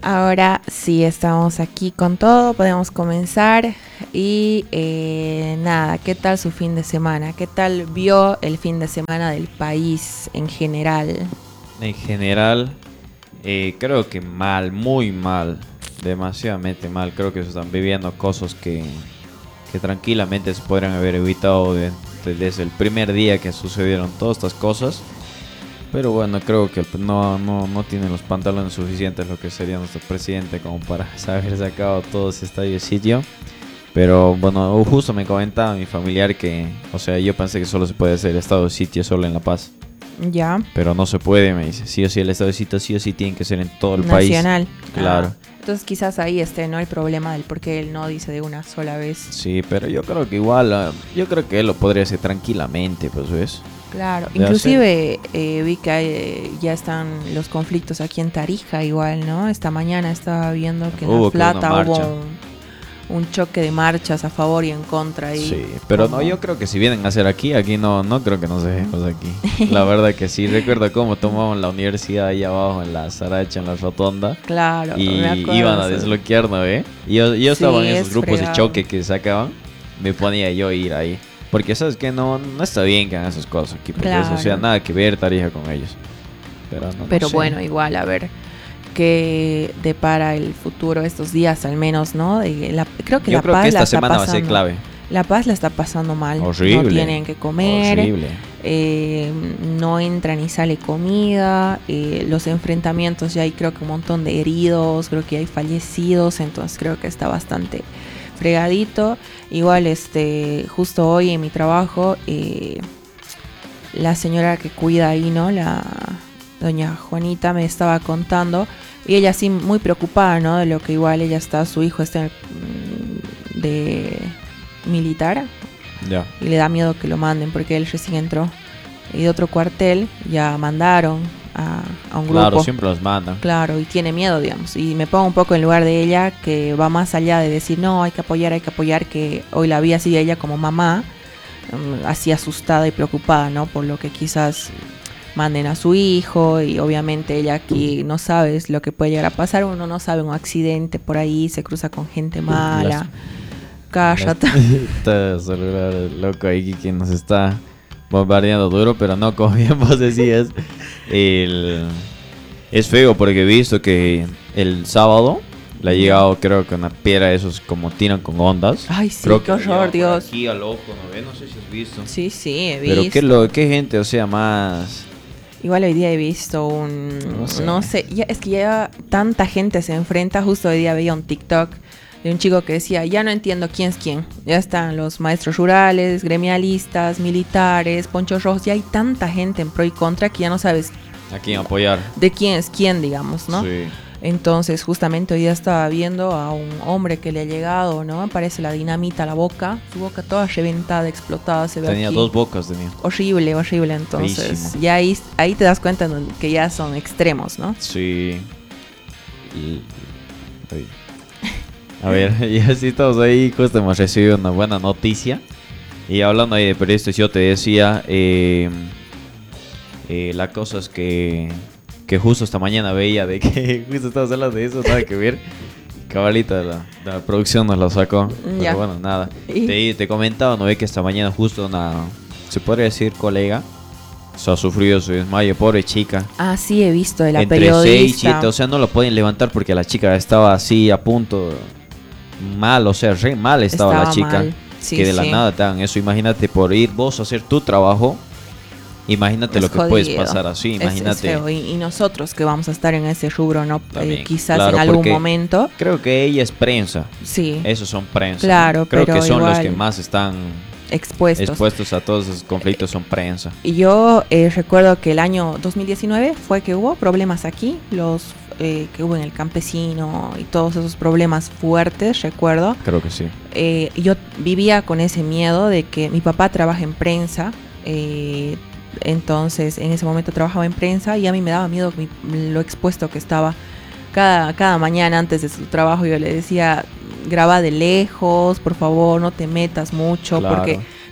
Ahora sí estamos aquí con todo, podemos comenzar y nada, ¿qué tal su fin de semana? ¿Qué tal vio el fin de semana del país en general? En general, creo que mal, muy mal, demasiadamente mal. Creo que se están viviendo cosas que tranquilamente se podrían haber evitado desde el primer día que sucedieron todas estas cosas. Pero bueno, creo que no tienen los pantalones suficientes lo que sería nuestro presidente como para haber sacado todo ese estadio de sitio. Pero bueno, justo me comentaba mi familiar que, o sea, yo pensé que solo se puede hacer estado de sitio solo en La Paz. Ya. Pero no se puede, me dice. Sí o sí, el estado de sitio sí o sí tiene que ser en todo el Nacional. país. Claro. Entonces quizás ahí esté, ¿no? El problema del por qué él no dice de una sola vez. Sí, pero yo creo que igual, yo creo que él lo podría hacer tranquilamente, pues, ¿ves? Claro, De inclusive vi que ya están los conflictos aquí en Tarija igual, ¿no? Esta mañana estaba viendo que en La Hubo que una Plata marcha. hubo un choque de marchas a favor y en contra ahí. Sí, pero como... no, yo creo que si vienen a hacer aquí no creo que nos dejemos aquí. La verdad que sí, recuerdo cómo tomaban la universidad ahí abajo en la Saracha, en la rotonda. Claro, Y me acuerdo iban a eso. desbloquear, ¿no ve? Yo Sí, estaba en esos es grupos de fregado. choque que sacaban, me ponía yo a ir ahí. Porque sabes que no está bien que hagan esas cosas aquí, porque eso, o sea, Claro. nada que ver Tarija con ellos. Pero no Pero sé. bueno, igual, a ver qué depara el futuro estos días al menos, ¿no? Creo que Yo La creo Paz que la esta está semana va a ser pasando. clave. La Paz la está pasando mal. Horrible. No tienen que comer. Horrible. No entra ni sale comida. Los enfrentamientos ya hay creo que un montón de heridos. Creo que hay fallecidos. Entonces creo que está bastante fregadito. Igual justo hoy en mi trabajo la señora que cuida ahí, ¿no? La doña Juanita me estaba contando. Y ella sí muy preocupada, ¿no? De lo que igual ella está, su hijo está de militar. Ya. Y le da miedo que lo manden porque él recién entró. Y de otro cuartel ya mandaron a un grupo. Claro, siempre los mandan. Claro, y tiene miedo, digamos. Y me pongo un poco en lugar de ella, que va más allá de decir, no, hay que apoyar, que hoy la vi así ella como mamá, así asustada y preocupada, ¿no? Por lo que quizás manden a su hijo y obviamente ella aquí no sabes lo que puede llegar a pasar. Uno no sabe, un accidente por ahí, se cruza con gente mala. Cállate. Está celular loco ahí que nos está bombardeando duro, pero no, como bien vos decías, es feo porque he visto que el sábado le ha llegado, creo que una piedra de esos como tiran con ondas. Ay, sí, Creo qué que le ha llegado horror, por Dios. aquí al ojo, ¿no ves? No sé si has visto. Sí, sí, he Pero visto. qué gente, o sea, más... Igual hoy día he visto no sé, es que ya tanta gente se enfrenta. Justo hoy día veía un TikTok de un chico que decía, ya no entiendo quién es quién. Ya están los maestros rurales, gremialistas, militares, ponchos rojos. Ya hay tanta gente en pro y contra que ya no sabes ¿A quién apoyar? de quién es quién, digamos, ¿no? Sí. Entonces, justamente hoy día estaba viendo a un hombre que le ha llegado, ¿no? Parece la dinamita a la boca. Su boca toda reventada, explotada, se ve Tenía aquí. 2 bocas, tenía. Horrible. Entonces, Feísimo. ya ahí te das cuenta que ya son extremos, ¿no? Sí. Uy. A ver, ya sí estamos ahí, justo hemos recibido una buena noticia. Y hablando ahí de periodistas, yo te decía, la cosa es que justo esta mañana veía de que justo estabas hablando de eso, nada que ver. Cabalita de la producción nos lo sacó, pero Ya. bueno, nada. Y- Te comentaba, ¿no ve que esta mañana justo se podría decir colega, o sea, ha sufrido su desmayo, pobre chica. Ah, sí, he visto de la Entre periodista. 6 y 7, o sea, no lo pueden levantar porque la chica estaba así a punto, mal, o sea, re mal estaba la chica. mal. Sí, Que de la sí. nada te hagan eso, imagínate por ir vos a hacer tu trabajo, imagínate Es lo que puedes jodido. pasar así, Es imagínate. feo. Y nosotros que vamos a estar en ese rubro, ¿no? También, Quizás claro, en algún porque momento. Creo que ella es prensa, Sí, esos son prensa. Claro, creo pero que son los igual que más están expuestos a todos esos conflictos, son prensa. Y yo recuerdo que el año 2019 fue que hubo problemas aquí, que hubo en el campesino y todos esos problemas fuertes, recuerdo. Creo que sí. Yo vivía con ese miedo de que mi papá trabaja en prensa, entonces en ese momento trabajaba en prensa y a mí me daba miedo lo expuesto que estaba. Cada mañana antes de su trabajo yo le decía, graba de lejos, por favor, no te metas mucho, Claro. porque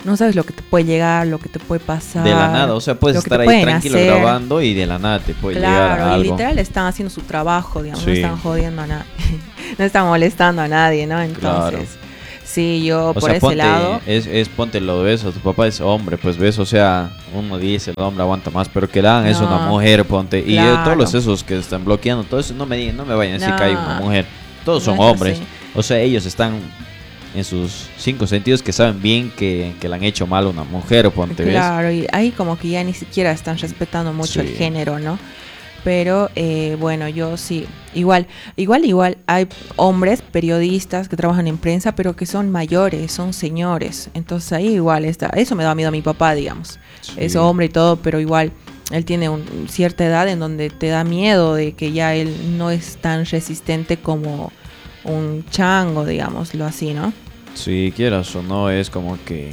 no sabes lo que te puede llegar, lo que te puede pasar. De la nada, o sea, puedes estar ahí tranquilo hacer. Grabando y de la nada te puede llegar a Claro, y algo. literal están haciendo su trabajo, digamos, Sí. no están jodiendo a nadie, no están molestando a nadie, ¿no? Entonces, Claro. sí, yo O por sea, ese ponte, lado... ponte lo de eso, tu papá es hombre, pues ves, o sea, uno dice, el hombre aguanta más, pero que la hagan es una No, mujer, ponte. Y claro. todos los esos que están bloqueando, todo eso, no me vayan a decir No, que hay una mujer. Todos son no es hombres. así. O sea, ellos están en sus 5 sentidos que saben bien que le han hecho mal a una mujer, ponte, ¿ves? Claro, y ahí como que ya ni siquiera están respetando mucho el Sí. género, ¿no? Pero bueno, yo sí, igual, hay hombres periodistas que trabajan en prensa, pero que son mayores, son señores. Entonces ahí igual está, eso me da miedo a mi papá, digamos. Sí. Es hombre y todo, pero igual él tiene cierta edad en donde te da miedo de que ya él no es tan resistente como un chango, digámoslo así, ¿no? Si quieras o no, es como que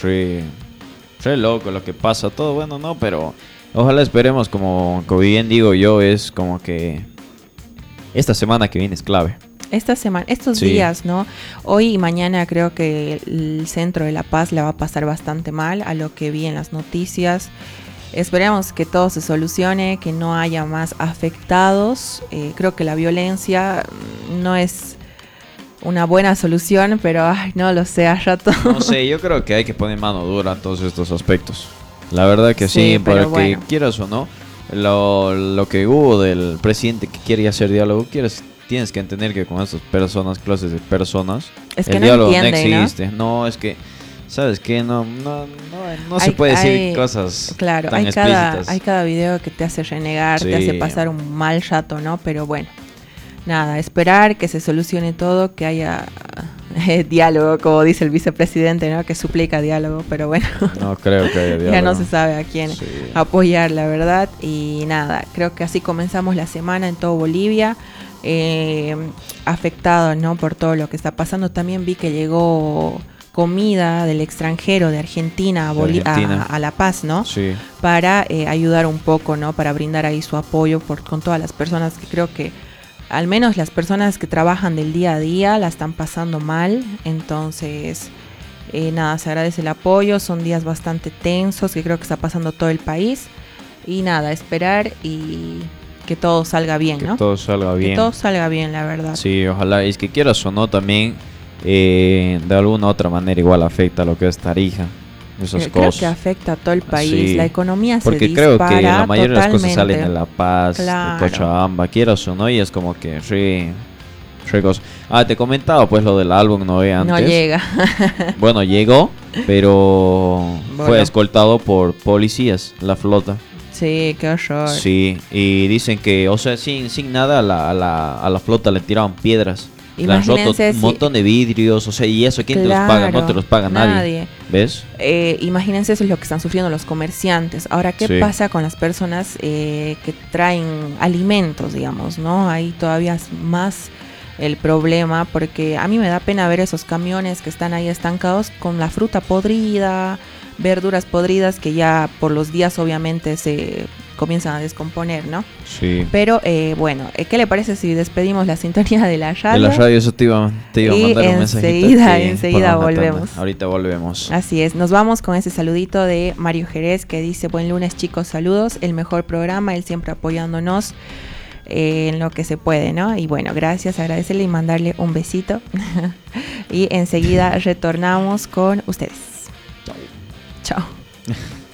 re loco lo que pasa, todo bueno, no, pero ojalá esperemos, como bien digo yo, es como que esta semana que viene es clave. Esta semana, estos Sí. días, ¿no? Hoy y mañana creo que el centro de La Paz la va a pasar bastante mal, a lo que vi en las noticias. Esperemos que todo se solucione, que no haya más afectados. Creo que la violencia no es una buena solución, pero ay, no lo sé, a rato. No sé, yo creo que hay que poner mano dura en todos estos aspectos. La verdad que Sí, sí, pero porque bueno. quieras o no, lo que hubo del presidente que quiere hacer diálogo, tienes que entender que con estas personas, clases de personas, Es que el no diálogo entiende, no ¿no? existe. No, es que, ¿sabes qué? No se Hay- puede decir hay- cosas Claro, tan hay explícitas. cada video que te hace renegar, Sí. te hace pasar un mal rato, ¿no? Pero bueno, nada, esperar que se solucione todo, que haya diálogo, como dice el vicepresidente, ¿no? Que suplica diálogo, pero bueno, No creo que haya diálogo. ya no se sabe a quién Sí. apoyar, la verdad. Y nada, creo que así comenzamos la semana en todo Bolivia, afectado, ¿no? Por todo lo que está pasando. También vi que llegó comida del extranjero, de Argentina a, De Argentina. a La Paz, ¿no? Sí. Para ayudar un poco, ¿no? Para brindar ahí su apoyo con todas las personas que creo que, al menos las personas que trabajan del día a día, la están pasando mal. Entonces, nada, se agradece el apoyo. Son días bastante tensos que creo que está pasando todo el país. Y nada, esperar y que todo salga bien, Que ¿no? todo salga bien. Que todo salga bien, la verdad. Sí, ojalá. Es que quieras o no, también de alguna u otra manera igual afecta a lo que es Tarija. Esas Creo cosas. que afecta a todo el país. Sí. La economía Porque se creo dispara que la mayoría de las cosas totalmente. salen de La Paz, Claro. de Cochabamba, quieras o no, y es como que re cosa. Te comentaba pues lo del álbum, no ve antes. No llega. Bueno, llegó, pero fue Bueno. escoltado por policías, la flota. Sí, qué horror. Sí, y dicen que, o sea, sin nada a la flota le tiraban piedras. Le han roto Imagínense un si- monton de vidrios, o sea, y eso, ¿quién te los paga? No Claro, te los paga nadie. ¿Ves? Imagínense eso es lo que están sufriendo los comerciantes. Ahora, ¿qué Sí. pasa con las personas que traen alimentos, digamos, ¿no? Ahí todavía es más el problema, porque a mí me da pena ver esos camiones que están ahí estancados con la fruta podrida, verduras podridas que ya por los días obviamente se comienzan a descomponer, ¿no? Sí. Pero bueno, ¿qué le parece si despedimos la sintonía de la De radio? la radio, eso te iba a Y mandar un mensajito. enseguida por una tanda. volvemos. Ahorita volvemos. Así es, nos vamos con ese saludito de Mario Jerez que dice: buen lunes chicos, saludos, el mejor programa, él siempre apoyándonos en lo que se puede, ¿no? Y bueno, gracias, agradecerle y mandarle un besito. Y enseguida retornamos con ustedes. Chao.